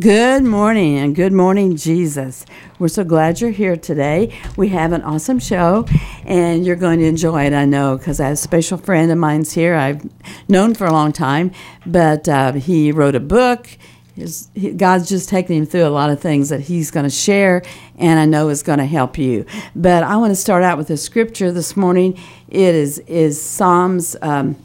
Good morning, and good morning, Jesus. We're so glad you're here today. We have an awesome show, and you're going to enjoy it, I know, because I have a special friend of mine's here I've known for a long time, but he wrote a book. God's just taking him through a lot of things that he's going to share, and I know is going to help you. But I want to start out with a scripture this morning. It is Psalms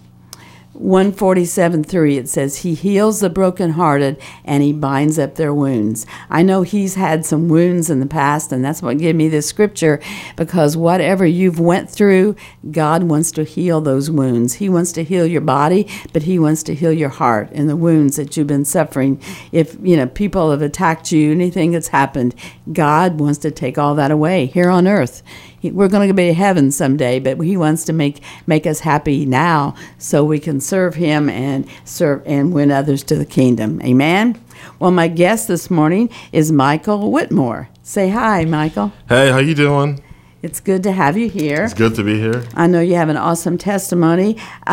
147:3. It says, he heals the brokenhearted and he binds up their wounds. I know he's had some wounds in the past, and that's what gave me this scripture, because whatever you've went through, God wants to heal those wounds. He wants to heal your body, but he wants to heal your heart and the wounds that you've been suffering. If people have attacked you, anything that's happened, God wants to take all that away here on earth. We're going to be to heaven someday, but he wants to make us happy now so we can serve him and win others to the kingdom. Amen? Well, my guest this morning is Michael Whitmore. Say hi, Michael. Hey, how you doing? It's good to have you here. It's good to be here. I know you have an awesome testimony.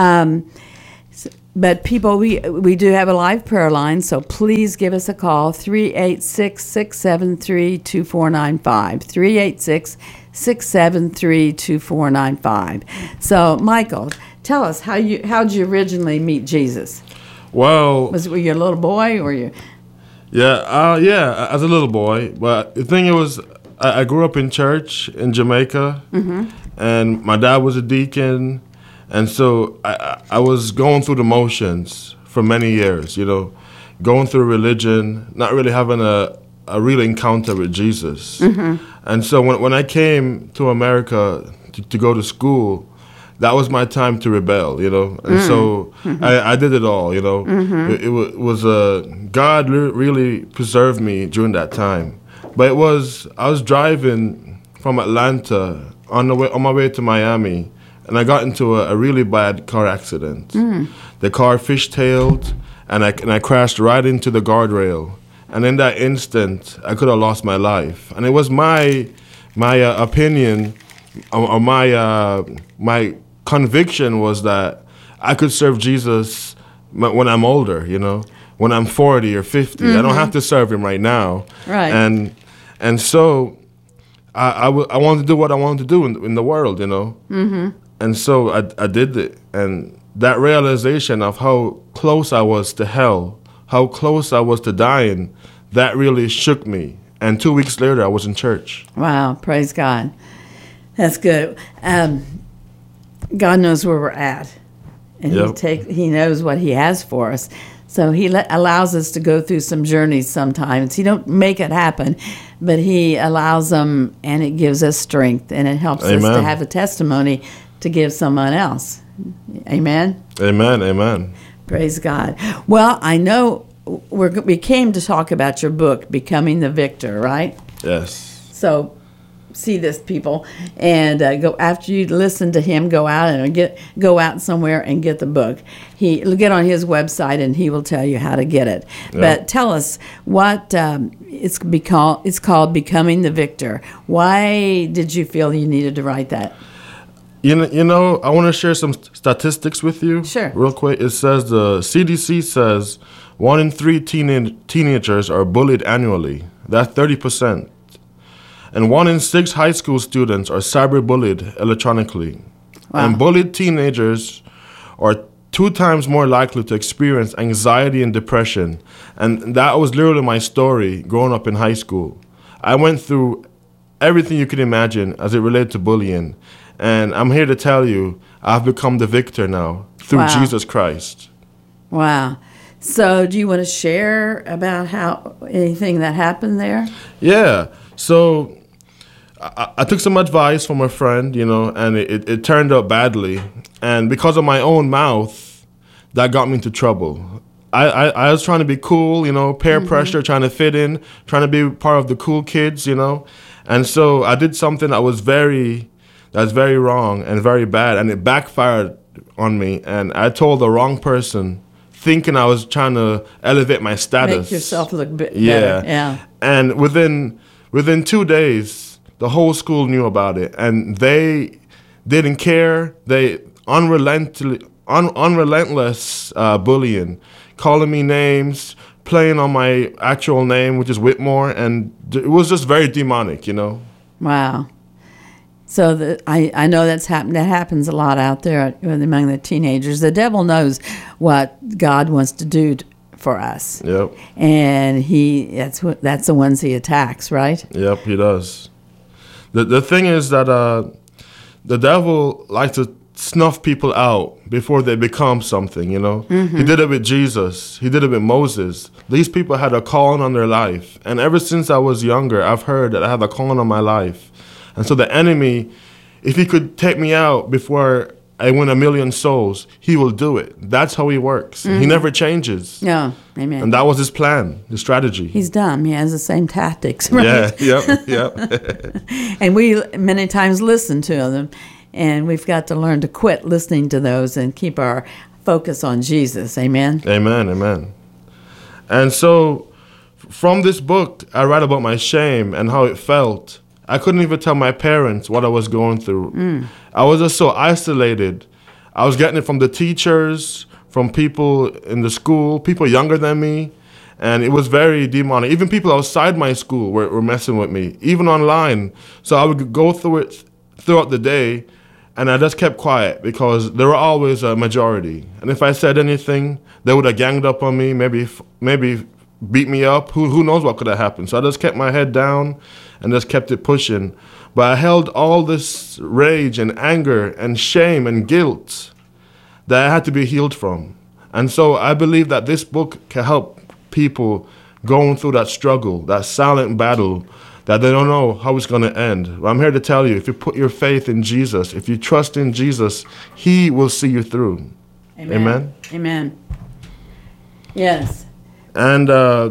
But people, we do have a live prayer line, so please give us a call, 386-673-2495, 386-673-2495. So, Michael, tell us, how'd you originally meet Jesus? Well, were you a little boy, or you? Yeah, as a little boy. But the thing was, I grew up in church in Jamaica, and my dad was a deacon. And so I was going through the motions for many years, going through religion, not really having a real encounter with Jesus. And so when I came to America to go to school, that was my time to rebel, And so I did it all, It was God really preserved me during that time. But I was driving from Atlanta on my way to Miami, and I got into a really bad car accident. The car fishtailed, and I crashed right into the guardrail. And in that instant, I could have lost my life. And it was my opinion, or my conviction was that I could serve Jesus when I'm older, when I'm 40 or 50. I don't have to serve him right now. Right. And so I wanted to do what I wanted to do in the world, And so I did it, and that realization of how close I was to hell, how close I was to dying, that really shook me. And 2 weeks later, I was in church. Wow, praise God. That's good. God knows where we're at, and He knows what He has for us. So He allows us to go through some journeys sometimes. He don't make it happen, but He allows them, and it gives us strength, and it helps us to have a testimony to give someone else. Amen? Amen. Praise God. Well, I know we came to talk about your book, Becoming the Victor, right? Yes. So see this, people, and go after you listen to him. Go out somewhere and get the book. Get on his website, and he will tell you how to get it. Yeah. But tell us what it's called, Becoming the Victor. Why did you feel you needed to write that? I want to share some statistics with you. Sure. Real quick. It says the CDC says 1 in 3 teenagers are bullied annually. That's 30%. And 1 in 6 high school students are cyberbullied electronically. Wow. And bullied teenagers are 2 times more likely to experience anxiety and depression. And that was literally my story growing up in high school. I went through everything you could imagine as it related to bullying. And I'm here to tell you, I've become the victor now through Jesus Christ. Wow. So do you want to share about anything that happened there? Yeah. So I took some advice from a friend, and it turned out badly. And because of my own mouth, that got me into trouble. I was trying to be cool, peer pressure, trying to fit in, trying to be part of the cool kids, And so I did something that was very wrong and very bad, and it backfired on me. And I told the wrong person, thinking I was trying to elevate my status. Make yourself look better. Yeah. And within 2 days, the whole school knew about it, and they didn't care. They unrelentless bullying, calling me names, playing on my actual name, which is Whitmore, and it was just very demonic, you know. Wow. So I know that happens a lot out there among the teenagers. The devil knows what God wants to do for us. Yep. And that's the ones he attacks, right? Yep, he does. The thing is that the devil likes to snuff people out before they become something, you know. He did it with Jesus. He did it with Moses. These people had a calling on their life. And ever since I was younger, I've heard that I have a calling on my life. And so the enemy, if he could take me out before I win 1 million souls, he will do it. That's how he works. He never changes. No, amen. And that was his plan, his strategy. He's dumb. He has the same tactics, right? Yeah, yep. And we many times listen to them, and we've got to learn to quit listening to those and keep our focus on Jesus. Amen? Amen, amen. And so from this book, I write about my shame and how it felt. I couldn't even tell my parents what I was going through. I was just so isolated. I was getting it from the teachers, from people in the school, people younger than me, and it was very demonic. Even people outside my school were messing with me, even online. So I would go through it throughout the day, and I just kept quiet because there were always a majority. And if I said anything, they would have ganged up on me, maybe beat me up. Who knows what could have happened. So I just kept my head down and just kept it pushing. But I held all this rage and anger and shame and guilt that I had to be healed from. And so I believe that this book can help people going through that struggle, that silent battle that they don't know how it's going to end. But I'm here to tell you, if you put your faith in Jesus, if you trust in Jesus, he will see you through. Amen. Amen? Amen. Yes. And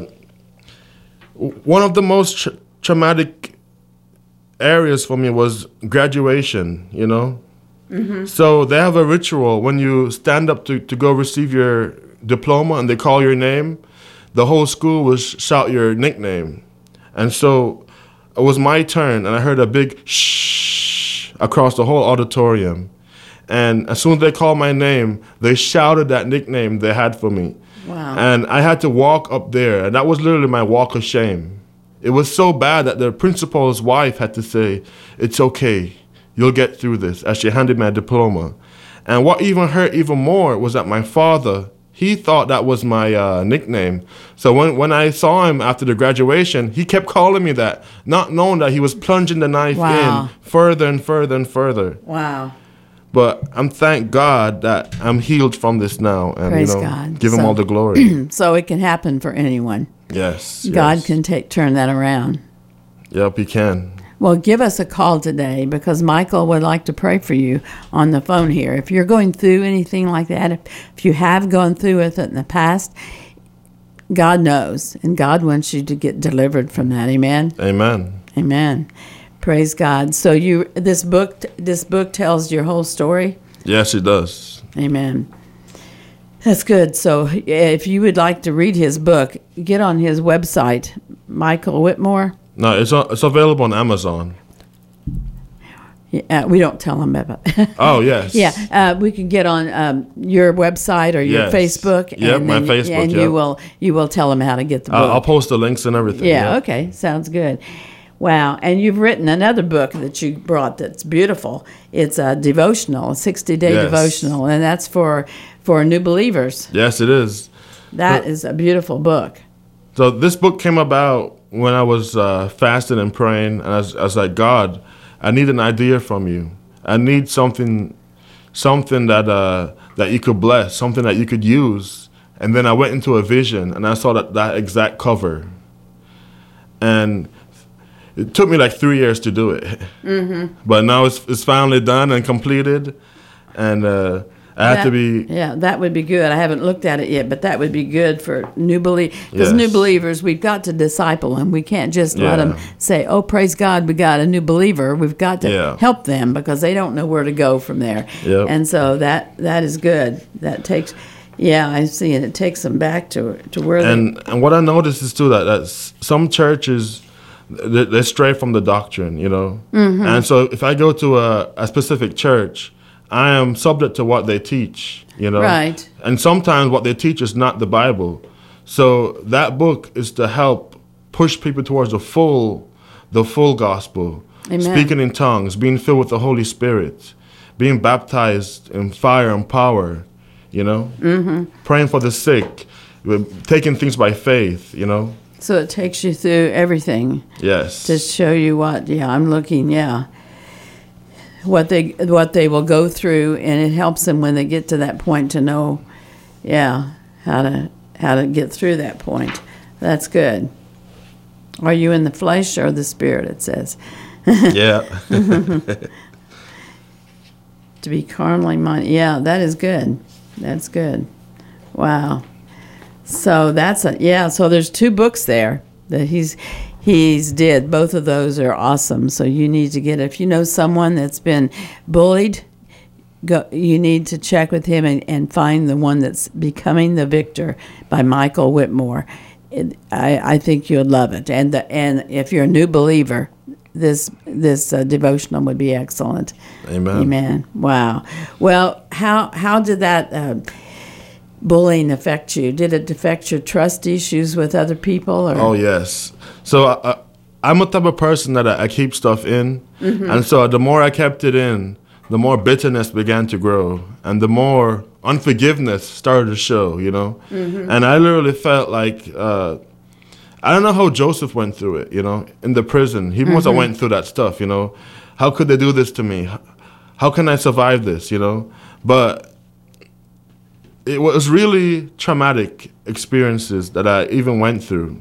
one of the most traumatic areas for me was graduation, you know. So they have a ritual when you stand up to go receive your diploma and they call your name, the whole school will shout your nickname. And so it was my turn, and I heard a big shh across the whole auditorium. And as soon as they called my name, they shouted that nickname they had for me. Wow. And I had to walk up there, and that was literally my walk of shame. It was so bad that the principal's wife had to say, "It's okay, you'll get through this," as she handed me a diploma. And what even hurt even more was that my father, he thought that was my nickname. So when I saw him after the graduation, he kept calling me that, not knowing that he was plunging the knife in further and further and further. Wow. But I'm thank God that I'm healed from this now, and Praise God. give him all the glory. So it can happen for anyone. Yes. God yes. can turn that around. Yep, he can. Well, give us a call today because Michael would like to pray for you on the phone here. If you're going through anything like that, if you have gone through it in the past, God knows, and God wants you to get delivered from that. Amen. Amen. Amen. Praise God. So this book tells your whole story? Yes, it does. Amen. That's good. So if you would like to read his book, get on his website, Michael Whitmore. No, it's available on Amazon. Yeah, we don't tell them about it. Oh, yes. Yeah, we can get on your website or your Yes. Facebook. Yep, and my then, Facebook, and yep. you will tell them how to get the book. I'll post the links and everything. Yeah, yep. okay. Sounds good. Wow. And you've written another book that you brought that's beautiful. It's a devotional, a 60-day Yes. devotional, and that's for new believers. Yes, it is. That is a beautiful book. So this book came about when I was fasting and praying, and I was like, God, I need an idea from you. I need something that you could bless, something that you could use. And then I went into a vision, and I saw that exact cover. And it took me like 3 years to do it. Mm-hmm. But now it's finally done and completed. And I have to be... Yeah, that would be good. I haven't looked at it yet, but that would be good for new believers. Because new believers, we've got to disciple them. We can't just let them say, oh, praise God, we got a new believer. We've got to help them because they don't know where to go from there. Yep. And so that is good. That takes... Yeah, I see it. It takes them back to where And what I noticed is, too, that some churches... They stray from the doctrine, you know. Mm-hmm. And so if I go to a specific church, I am subject to what they teach, you know. Right. And sometimes what they teach is not the Bible. So that book is to help push people towards the full gospel. Amen. Speaking in tongues, being filled with the Holy Spirit, being baptized in fire and power, praying for the sick, taking things by faith, So it takes you through everything. Yes. To show you what, I'm looking, what they will go through, and it helps them when they get to that point to know, how to get through that point. That's good. Are you in the flesh or the spirit, it says. Yeah. To be carnally minded. Yeah, that is good. That's good. Wow. So so there's 2 books there that he's did. Both of those are awesome. So you need to if you know someone that's been bullied, you need to check with him and find the one that's Becoming the Victor by Michael Whitmore. I think you'd love it. And if you're a new believer, this devotional would be excellent. Amen. Amen. Wow. Well, how did that bullying affect you? Did it affect your trust issues with other people? Or? Oh, yes. So I'm a type of person that I keep stuff in. Mm-hmm. And so the more I kept it in, the more bitterness began to grow. And the more unforgiveness started to show, Mm-hmm. And I literally felt like, I don't know how Joseph went through it, in the prison. He must have went through that stuff, How could they do this to me? How can I survive this, But it was really traumatic experiences that I even went through.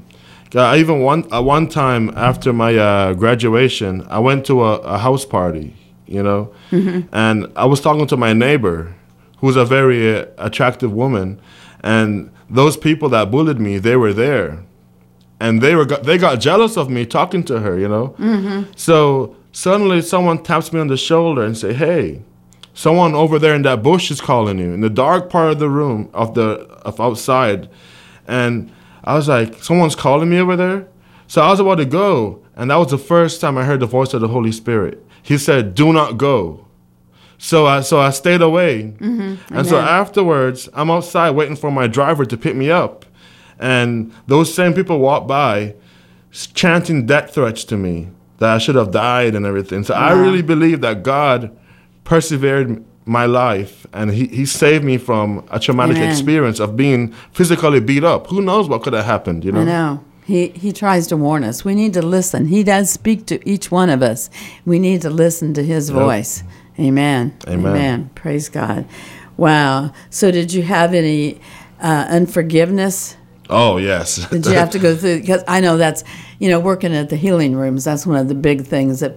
One time after my graduation, I went to a house party, mm-hmm. and I was talking to my neighbor, who's a very attractive woman, and those people that bullied me, they were there, and they got jealous of me talking to her, Mm-hmm. So suddenly someone taps me on the shoulder and say, "Hey, someone over there in that bush is calling you," in the dark part of the room of outside. And I was like, someone's calling me over there? So I was about to go, and that was the first time I heard the voice of the Holy Spirit. He said, "Do not go." So I stayed away. Mm-hmm. And so afterwards, I'm outside waiting for my driver to pick me up. And those same people walked by chanting death threats to me, that I should have died and everything. So I really believe that God persevered my life, and he saved me from a traumatic experience of being physically beat up. Who knows what could have happened, I know. He tries to warn us. We need to listen. He does speak to each one of us. We need to listen to his voice. Amen. Amen. Praise God. Wow. So did you have any unforgiveness? Oh, yes. Did you have to go through? Because I know that's, working at the healing rooms, that's one of the big things that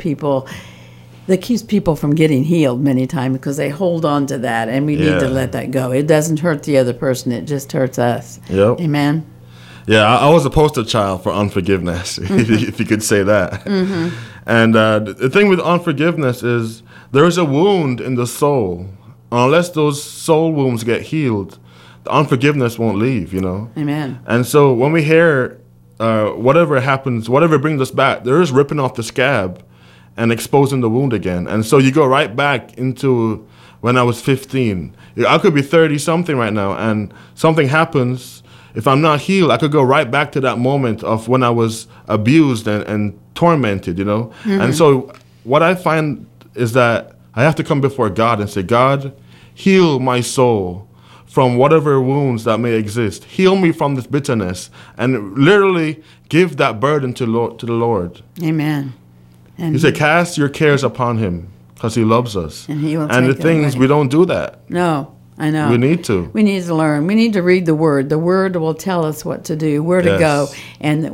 keeps people from getting healed many times, because they hold on to that, and we need to let that go. It doesn't hurt the other person. It just hurts us. Yep. Amen. Yeah, I was a poster child for unforgiveness, if you could say that. Mm-hmm. And the thing with unforgiveness is there is a wound in the soul. Unless those soul wounds get healed, the unforgiveness won't leave, Amen. And so when we hear whatever happens, whatever brings us back, there is ripping off the scab and exposing the wound again. And so you go right back into when I was 15. I could be 30-something right now, and something happens. If I'm not healed, I could go right back to that moment of when I was abused and tormented, Mm-hmm. And so what I find is that I have to come before God and say, "God, heal my soul from whatever wounds that may exist. Heal me from this bitterness," and literally give that burden to the Lord. Amen. And He said, "Cast your cares upon him, because he loves us." And he will and the take things, away. we don't do that. No, I know. We need to. We need to learn. We need to read the Word. The Word will tell us what to do, where to go, and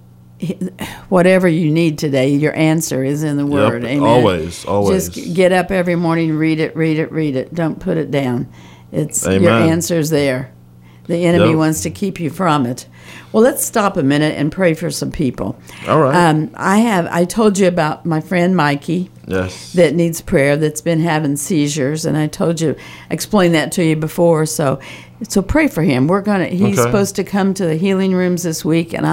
whatever you need today, your answer is in the Word. Yep, Amen. Always. Just get up every morning, read it. Don't put it down. Amen. Your answer's there. The enemy wants to keep you from it. Well, let's stop a minute and pray for some people. All right. I told you about my friend Mikey. Yes. That needs prayer, that's been having seizures, and I explained that to you before. So pray for him. He's supposed to come to the healing rooms this week, and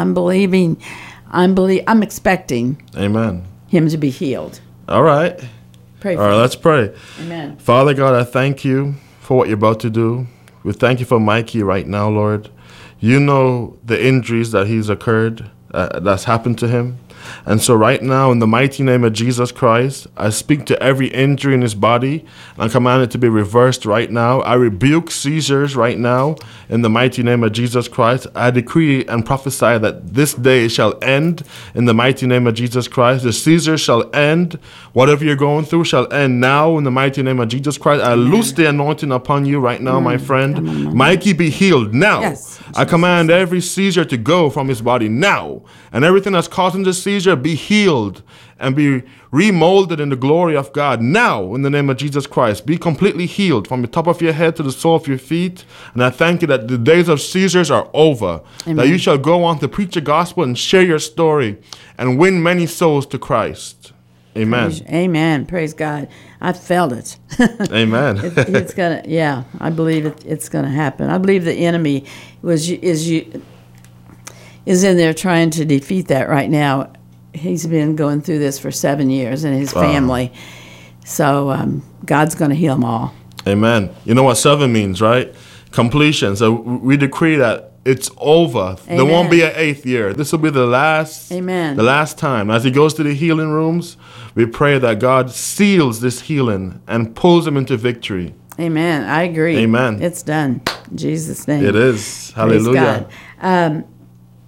I'm expecting Amen. him to be healed. All right. Pray for All right, him. let's pray. Amen. Father God, I thank you for what you're about to do. We thank you for Mikey right now, Lord. You know the injuries that he's occurred, that's happened to him. And so right now, in the mighty name of Jesus Christ, I speak to every injury in his body. I command it to be reversed right now. I rebuke seizures right now in the mighty name of Jesus Christ. I decree and prophesy that this day shall end in the mighty name of Jesus Christ. The seizures shall end. Whatever you're going through shall end now in the mighty name of Jesus Christ. I loose the anointing upon you right now, my friend. Mikey, be healed now. Yes. I command every seizure to go from his body now. And everything that's causing the seizure, be healed and be remolded in the glory of God now in the name of Jesus Christ. Be completely healed from the top of your head to the sole of your feet. And I thank you that the days of seizures are over. Amen. That you shall go on to preach the gospel and share your story and win many souls to Christ. Amen. Amen. Praise God. I felt it. Amen. It's gonna. Yeah, I believe it's gonna happen. I believe the enemy is in there trying to defeat that right now. He's been going through this for 7 years, and his family. So God's going to heal them all. Amen. You know what 7 means, right? Completion. So we decree that it's over. Amen. There won't be an 8th year. This will be the last. Amen. The last time. As he goes to the healing rooms, we pray that God seals this healing and pulls him into victory. Amen. I agree. Amen. It's done. In Jesus' name. It is. Hallelujah. Praise God.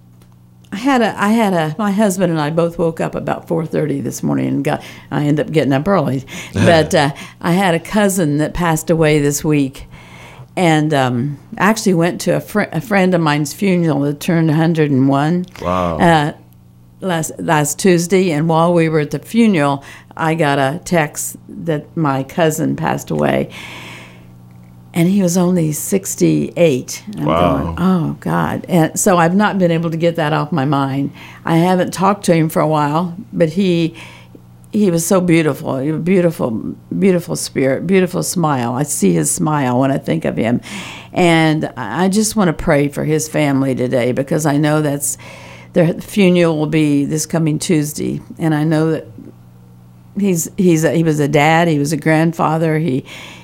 My husband and I both woke up about 4:30 this morning, and I ended up getting up early. But I had a cousin that passed away this week, and actually went to a friend of mine's funeral that turned 101. Wow. Last Tuesday, and while we were at the funeral, I got a text that my cousin passed away. And he was only 68. And I'm Wow. going, oh, God. And so I've not been able to get that off my mind. I haven't talked to him for a while, but he was so beautiful. He was a beautiful, beautiful spirit, beautiful smile. I see his smile when I think of him. And I just want to pray for his family today, because I know their funeral will be this coming Tuesday. And I know that he was a dad, he was a grandfather, he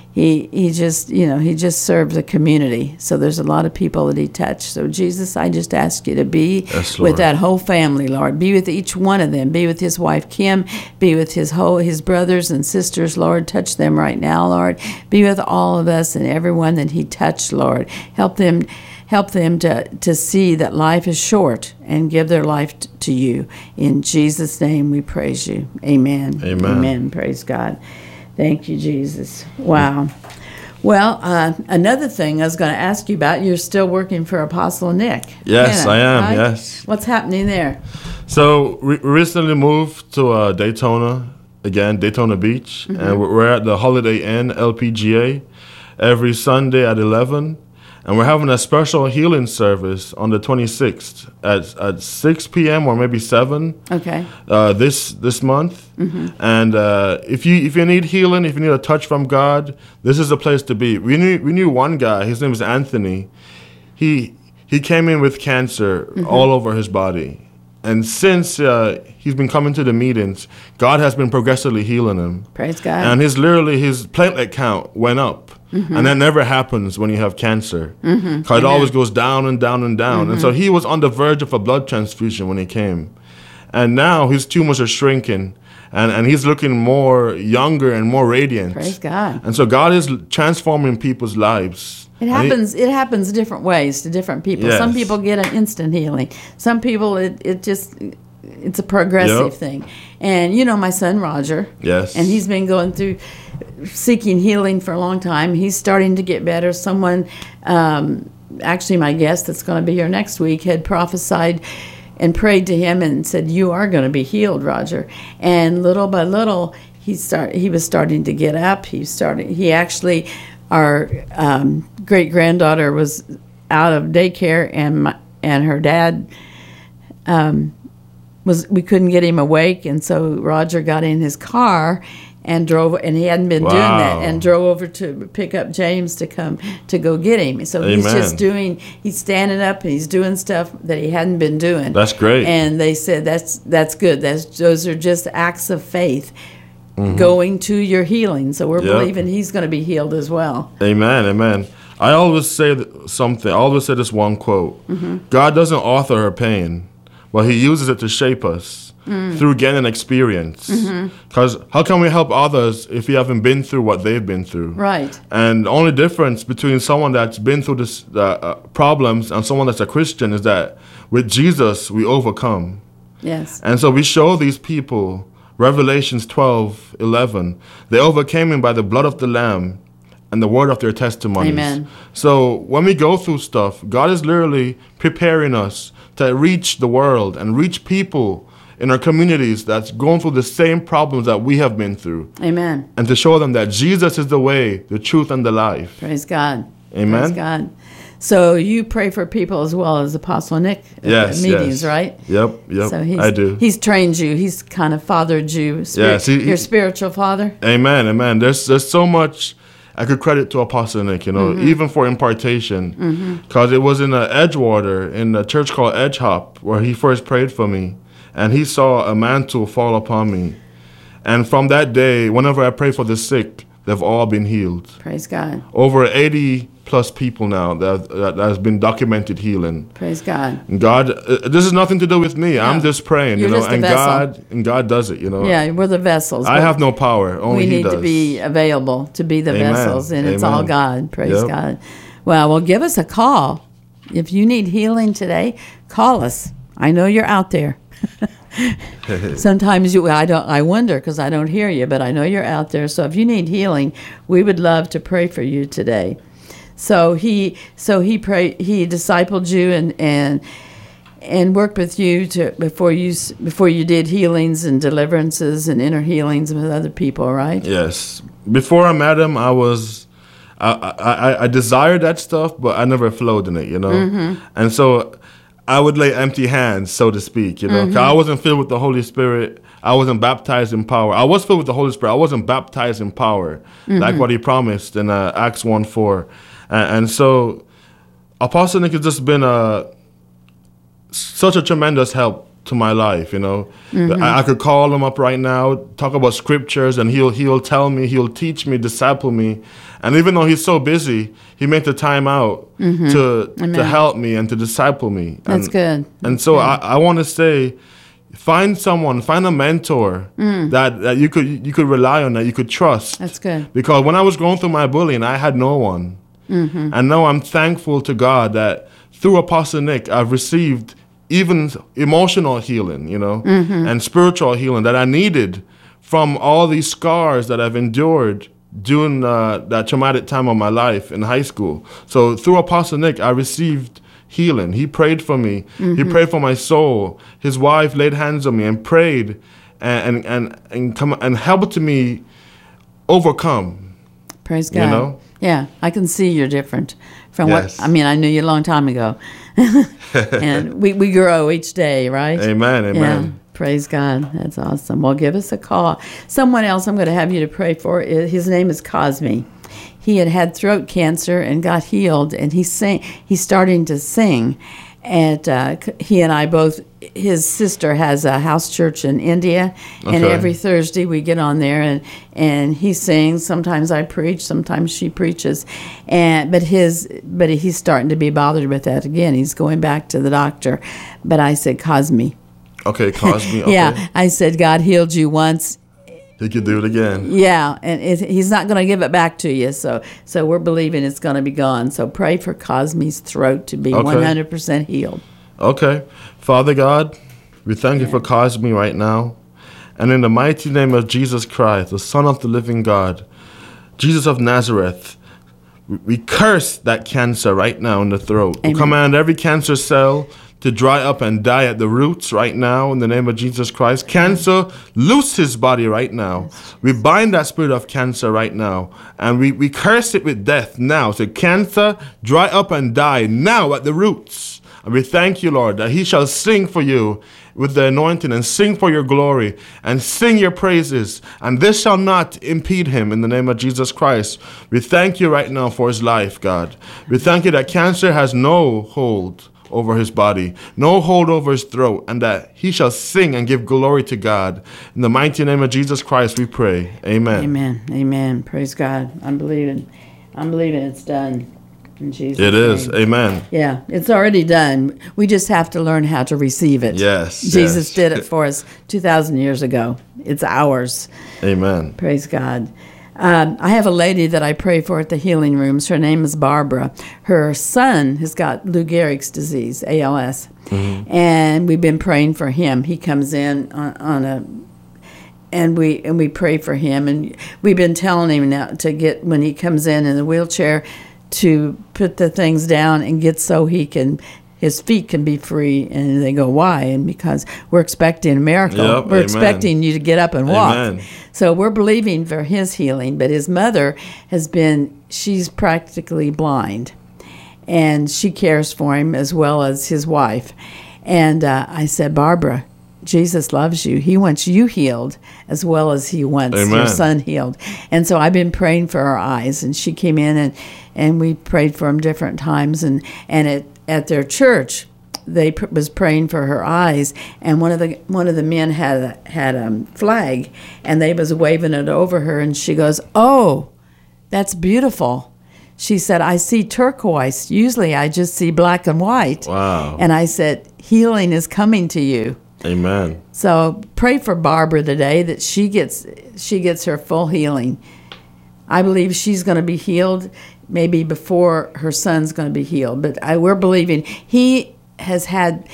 just served the community. So there's a lot of people that he touched. So Jesus, I just ask you to be with that whole family, Lord. Be with each one of them. Be with his wife Kim. Be with his brothers and sisters, Lord. Touch them right now, Lord. Be with all of us and everyone that he touched, Lord. Help them to see that life is short and give their life to you. In Jesus' name we praise you. Amen. Amen. Amen. Praise God. Thank you, Jesus. Wow. Well, another thing I was going to ask you about, you're still working for Apostle Nick. Yes, I am, right? yes. What's happening there? So we recently moved to Daytona Beach, and we're at the Holiday Inn LPGA every Sunday at 11. And we're having a special healing service on the 26th at 6 p.m. or maybe 7. Okay. This month. And if you need healing, if you need a touch from God, this is the place to be. We knew one guy. His name is Anthony. He came in with cancer all over his body. And since he's been coming to the meetings, God has been progressively healing him. Praise God. And his platelet count went up. And that never happens when you have cancer. Because it always goes down and down and down. And so he was on the verge of a blood transfusion when he came. And now his tumors are shrinking. And he's looking more younger and more radiant. Praise God. And so God is transforming people's lives. It happens different ways to different people. Yes. Some people get an instant healing. Some people, it's a progressive thing. And you know my son Roger. Yes. And he's been going through seeking healing for a long time. He's starting to get better. Someone, actually my guest that's going to be here next week, had prophesied and prayed to him and said, "You are going to be healed, Roger." And little by little, he was starting to get up. Our great granddaughter was out of daycare, and her dad we couldn't get him awake, and so Roger got in his car and drove, and he hadn't been doing that, and drove over to pick up James to go get him. So Amen. He's standing up and he's doing stuff that he hadn't been doing. That's great. And they said that's good. Those are just acts of faith going to your healing. So we're believing he's going to be healed as well. Amen, amen. I always say something. I always say this one quote. God doesn't author her pain, but he uses it to shape us through gaining experience. Because how can we help others if we haven't been through what they've been through? Right. And the only difference between someone that's been through this problems and someone that's a Christian is that with Jesus, we overcome. Yes. And so we show these people, Revelations 12:11, they overcame him by the blood of the Lamb and the word of their testimonies. Amen. So when we go through stuff, God is literally preparing us to reach the world and reach people in our communities that's going through the same problems that we have been through. Amen. And to show them that Jesus is the way, the truth, and the life. Praise God. Amen. Praise God. So you pray for people as well as Apostle Nick at Yes, the meetings, yes. right? Yep, So I do. He's trained you. He's kind of fathered you. Yes, your spiritual father. Amen, amen. There's so much I could credit to Apostle Nick, even for impartation. Because it was in Edgewater, in a church called Edge Hop, where he first prayed for me. And he saw a mantle fall upon me. And from that day, whenever I pray for the sick, they've all been healed. Praise God. Over 80 plus people now that has been documented healing. Praise God. And God, this is nothing to do with me. I'm just praying, You're just a vessel. and God does it, Yeah, we're the vessels. I have no power. Only we He need does. to be available to be the Amen. vessels, and it's Amen. all God. Praise Yep. God. Well, give us a call. If you need healing today, call us. I know you're out there. Sometimes I wonder because I don't hear you, but I know you're out there. So if you need healing, we would love to pray for you today. So he discipled you and worked with you before you did healings and deliverances and inner healings with other people, right? Yes. Before I met him, I desired that stuff, but I never flowed in it, And so I would lay empty hands, so to speak, 'cause I wasn't filled with the Holy Spirit. I wasn't baptized in power. I was filled with the Holy Spirit. I wasn't baptized in power, like what he promised in Acts 1:4. And so Apostle Nick has just been such a tremendous help to my life, I could call him up right now, talk about scriptures, and he'll tell me, he'll teach me, disciple me. And even though he's so busy, he made the time out to help me and to disciple me. That's good. And so I want to say, find a mentor that you could rely on, that you could trust. That's good. Because when I was going through my bullying, I had no one. And now I'm thankful to God that through Apostle Nick, I've received even emotional healing, and spiritual healing that I needed from all these scars that I've endured during that traumatic time of my life in high school. So through Apostle Nick, I received healing. He prayed for me. He prayed for my soul. His wife laid hands on me and prayed and helped me overcome. Praise God. Yeah, I can see you're different from Yes. I knew you a long time ago. And we grow each day, right? Amen, amen. Yeah, praise God. That's awesome. Well, give us a call. Someone else I'm going to have you to pray for, his name is Cosme. He had throat cancer and got healed, and he's starting to sing. And he and I both, his sister has a house church in India, and every Thursday we get on there and he sings. Sometimes I preach, sometimes she preaches, but he's starting to be bothered with that again. He's going back to the doctor, but I said, Cosme. Okay, Cosme. Okay. Yeah, I said, God healed you once. He could do it again. Yeah, and he's not going to give it back to you. So we're believing it's going to be gone. So pray for Cosme's throat to be 100% healed. Okay. Father God, we thank you for Cosme right now. And in the mighty name of Jesus Christ, the Son of the living God, Jesus of Nazareth, we curse that cancer right now in the throat. Amen. We command every cancer cell to dry up and die at the roots right now in the name of Jesus Christ. Cancer, loose his body right now. We bind that spirit of cancer right now, and we curse it with death now. So cancer, dry up and die now at the roots. And we thank you, Lord, that he shall sing for you with the anointing and sing for your glory and sing your praises. And this shall not impede him in the name of Jesus Christ. We thank you right now for his life, God. We thank you that cancer has no hold over his body, no hold over his throat, and that he shall sing and give glory to God. In the mighty name of Jesus Christ we pray. Amen. Amen. Amen. Praise God. I'm believing it's done. In Jesus' It is. name. Amen. Yeah, it's already done. We just have to learn how to receive it. Yes. Jesus yes. did it for us 2,000 years ago. It's ours. Amen. Praise God. I have a lady that I pray for at the healing rooms. Her name is Barbara. Her son has got Lou Gehrig's disease, ALS, and we've been praying for him. He comes in and we pray for him, and we've been telling him now to get, when he comes in the wheelchair, to put the things down and get so his feet can be free. And they go, why? And because we're expecting a miracle. Yep, we're amen. expecting you to get up and walk. Amen. So we're believing for his healing. But his mother she's practically blind. And she cares for him as well as his wife. And I said, Barbara, Jesus loves you. He wants you healed as well as he wants Amen. your son healed. And so I've been praying for her eyes. And she came in and we prayed for him different times. And at their church, they was praying for her eyes, and one of the men had a flag, and they was waving it over her, and she goes, "Oh, that's beautiful." She said, "I see turquoise. Usually, I just see black and white." Wow. And I said, "Healing is coming to you." Amen. So pray for Barbara today that she gets her full healing. I believe she's going to be healed maybe before her son's going to be healed. But we're believing. He has had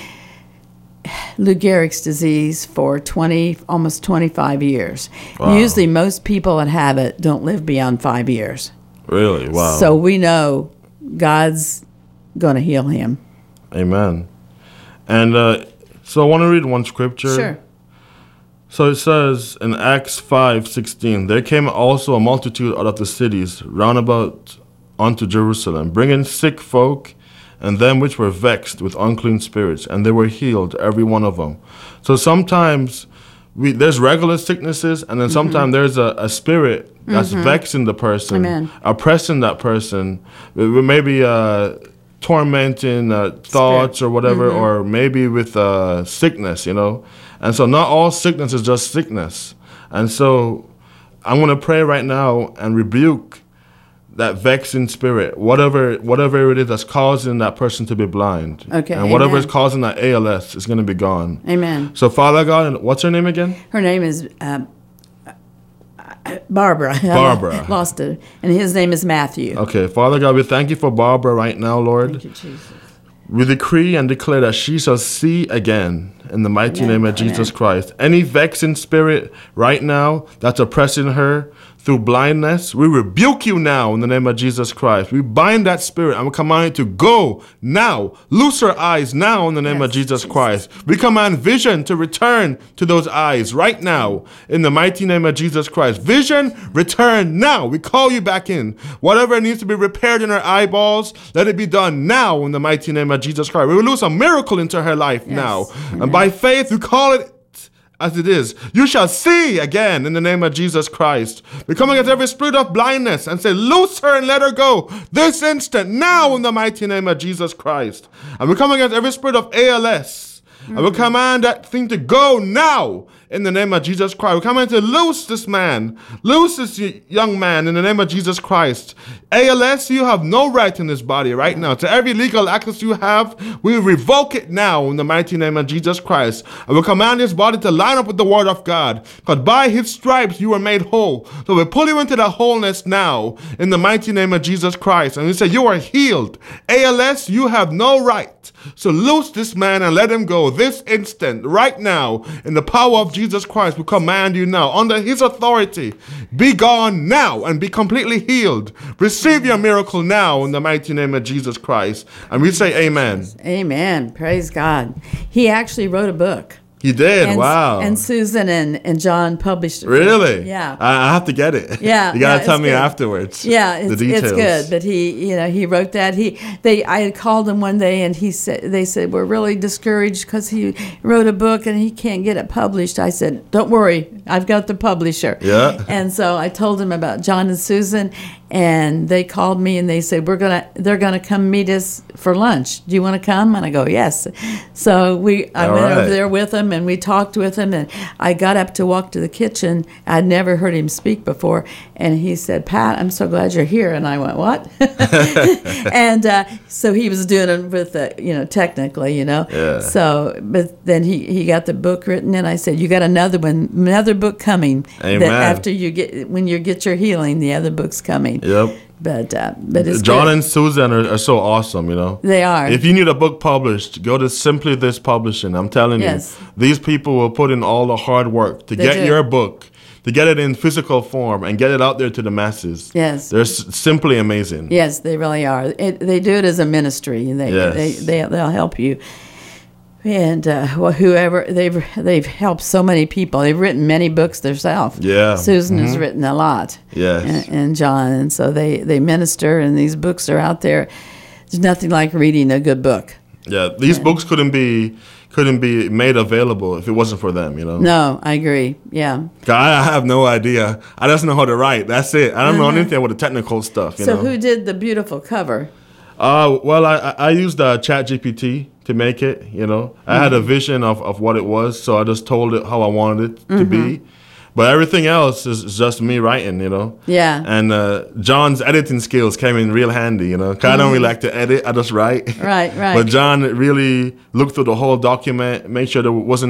Lou Gehrig's disease for almost 25 years. Wow. Usually most people that have it don't live beyond 5 years. Really? Wow. So we know God's going to heal him. Amen. And so I want to read one scripture. Sure. So it says in Acts 5:16, there came also a multitude out of the cities round about unto Jerusalem, bringing sick folk and them which were vexed with unclean spirits, and they were healed, every one of them. So sometimes there's regular sicknesses, and then sometimes there's a spirit that's vexing the person, Amen. oppressing that person, maybe tormenting thoughts or whatever, or maybe with sickness, And so not all sickness is just sickness. And so I'm going to pray right now and rebuke that vexing spirit, whatever it is that's causing that person to be blind. Okay, and whatever amen. is causing that ALS is going to be gone. Amen. So Father God, what's her name again? Her name is Barbara. Barbara. I lost it. And his name is Matthew. Okay, Father God, we thank you for Barbara right now, Lord. Thank you, Jesus. We decree and declare that she shall see again in the mighty Amen. name of Jesus Amen. Christ. Any vexing spirit right now that's oppressing her through blindness, we rebuke you now in the name of Jesus Christ. We bind that spirit and we command it to go now. Loose her eyes now in the name of Yes, Jesus Christ. We command vision to return to those eyes right now in the mighty name of Jesus Christ. Vision, return now. We call you back in. Whatever needs to be repaired in her eyeballs, let it be done now in the mighty name of Jesus Christ. We will lose a miracle into her life now. Amen. And by faith, we call it as it is. You shall see again in the name of Jesus Christ. We come against every spirit of blindness and say, loose her and let her go this instant, now in the mighty name of Jesus Christ. And we come against every spirit of ALS. And we command that thing to go now in the name of Jesus Christ. We command to loose this man, loose this young man in the name of Jesus Christ. ALS, you have no right in this body right now. To every legal access you have, we revoke it now in the mighty name of Jesus Christ. And we command this body to line up with the word of God. Because by his stripes you were made whole. So we pull you into that wholeness now in the mighty name of Jesus Christ. And we say you are healed. ALS, you have no right. So loose this man and let him go this instant, right now, in the power of Jesus Christ. We command you now, under his authority, be gone now and be completely healed. Receive your miracle now in the mighty name of Jesus Christ. And we say amen. Amen. Praise God. He actually wrote a book. He did. And, Wow. And Susan and John published it. Really? Yeah. I have to get it. Yeah, You got to yeah, tell it's me good. afterwards. Yeah, the it's details. good. But he wrote that. I had called him one day and they said we're really discouraged because he wrote a book and he can't get it published. I said, don't worry, I've got the publisher. Yeah. And so I told him about John and Susan, and they called me and they said they're gonna come meet us for lunch. Do you want to come? And I go, yes. So I went over there with him and we talked with him, and I got up to walk to the kitchen. I'd never heard him speak before, and he said, Pat, I'm so glad you're here. And I went, what? And so he was doing it with technically, Yeah. So but then he got the book written, and I said, you got another book coming. Amen. That after when you get your healing, the other book's coming. Yep. But it's John good. and Susan are so awesome, They are. If you need a book published, go to Simply This Publishing. I'm telling Yes. you, these people will put in all the hard work to They get do. your book, to get it in physical form and get it out there to the masses. Yes. They're simply amazing. Yes, they really are. They do it as a ministry. Yes. They'll help you. And whoever they've helped so many people. They've written many books themselves. Yeah. Susan has written a lot. Yes. And John, and so they minister, and these books are out there. There's nothing like reading a good book. Yeah, these books couldn't be made available if it wasn't for them, No, I agree. Yeah. I have no idea. I just know how to write. That's it. I don't know anything with the technical stuff. So who did the beautiful cover? Well, I used ChatGPT to make it. I had a vision of what it was, so I just told it how I wanted it to be. But everything else is just me writing, Yeah. And John's editing skills came in real handy, 'cause I don't really like to edit. I just write. Right. But John really looked through the whole document, made sure there wasn't